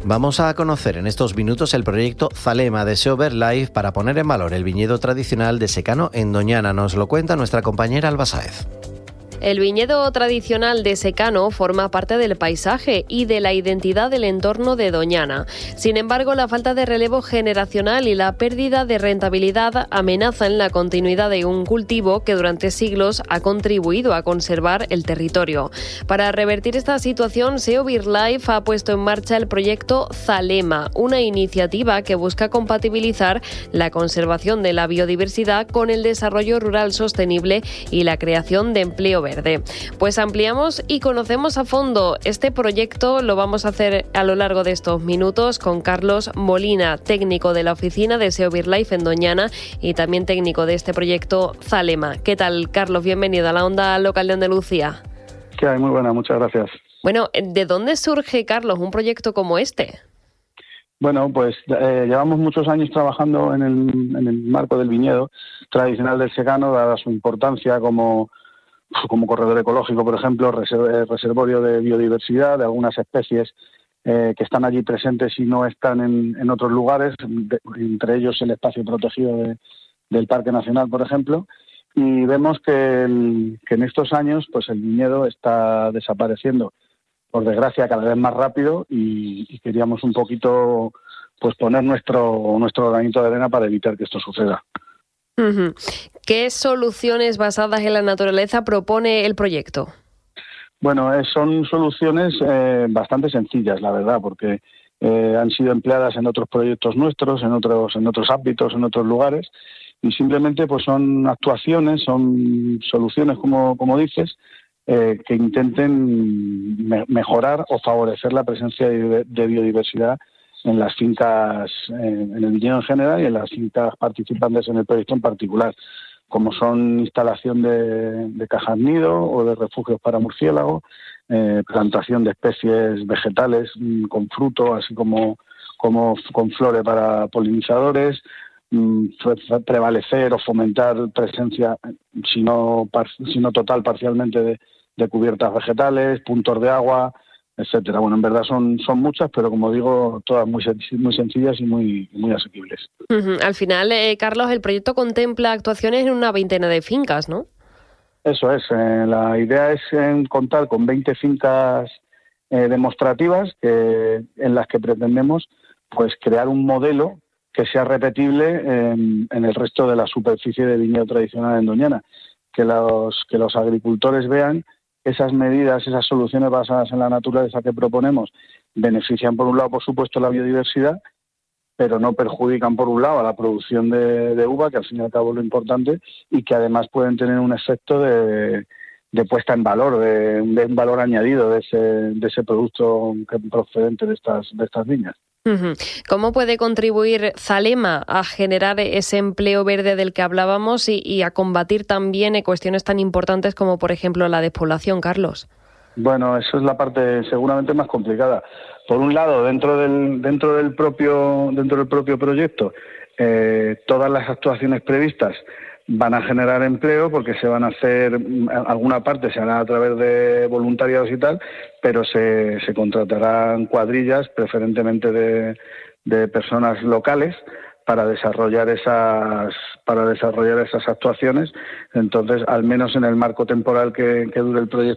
Vamos a conocer en estos minutos el proyecto Zalema de SEO BirdLife para poner en valor el viñedo tradicional de secano en Doñana. Nos lo cuenta nuestra compañera Alba Sáez. El viñedo tradicional de secano forma parte del paisaje y de la identidad del entorno de Doñana. Sin embargo, la falta de relevo generacional y la pérdida de rentabilidad amenazan la continuidad de un cultivo que durante siglos ha contribuido a conservar el territorio. Para revertir esta situación, SEO BirdLife ha puesto en marcha el proyecto Zalema, una iniciativa que busca compatibilizar la conservación de la biodiversidad con el desarrollo rural sostenible y la creación de empleo verde. Pues ampliamos y conocemos a fondo este proyecto. Lo vamos a hacer a lo largo de estos minutos con Carlos Molina, técnico de la oficina de SEO BirdLife en Doñana y también técnico de este proyecto Zalema. ¿Qué tal, Carlos? Bienvenido a la Onda Local de Andalucía. ¿Qué hay? Muy buena, muchas gracias. Bueno, ¿de dónde surge, Carlos, un proyecto como este? Bueno, pues llevamos muchos años trabajando en el marco del viñedo tradicional del secano, dada su importancia como corredor ecológico, por ejemplo, reservorio de biodiversidad de algunas especies que están allí presentes y no están en otros lugares, entre ellos el espacio protegido del Parque Nacional, por ejemplo, y vemos que en estos años pues el viñedo está desapareciendo, por desgracia, cada vez más rápido y queríamos un poquito pues poner nuestro granito de arena para evitar que esto suceda. Uh-huh. ¿Qué soluciones basadas en la naturaleza propone el proyecto? Bueno, son soluciones bastante sencillas, la verdad, porque han sido empleadas en otros proyectos nuestros, en otros ámbitos, en otros lugares, y simplemente pues son actuaciones, son soluciones, como dices, que intenten mejorar o favorecer la presencia de biodiversidad en las fincas, en el viñedo en general y en las fincas participantes en el proyecto en particular, como son instalación de cajas nido o de refugios para murciélagos, plantación de especies vegetales con fruto, así como con flores para polinizadores, prevalecer o fomentar presencia, si no total, parcialmente de cubiertas vegetales, puntos de agua, etcétera. Bueno, en verdad son muchas, pero como digo, todas muy sencillas y muy asequibles. Uh-huh. Al final, Carlos, el proyecto contempla actuaciones en una veintena de fincas, ¿no? Eso es. La idea es contar con 20 fincas demostrativas en las que pretendemos pues crear un modelo que sea repetible en el resto de la superficie de viñedo tradicional en Doñana, que los agricultores vean esas medidas, esas soluciones basadas en la naturaleza que proponemos benefician, por un lado, por supuesto, la biodiversidad, pero no perjudican, por un lado, a la producción de uva, que al fin y al cabo es lo importante, y que además pueden tener un efecto de puesta en valor, de un valor añadido de ese producto procedente de estas viñas. Uh-huh. ¿Cómo puede contribuir Zalema a generar ese empleo verde del que hablábamos y a combatir también cuestiones tan importantes como, por ejemplo, la despoblación, Carlos? Bueno, eso es la parte seguramente más complicada. Por un lado, dentro del propio proyecto, todas las actuaciones previstas van a generar empleo porque se van a hacer, alguna parte se hará a través de voluntariados y tal, pero se contratarán cuadrillas, preferentemente de personas locales, para desarrollar esas actuaciones. Entonces, al menos en el marco temporal que dure el proyecto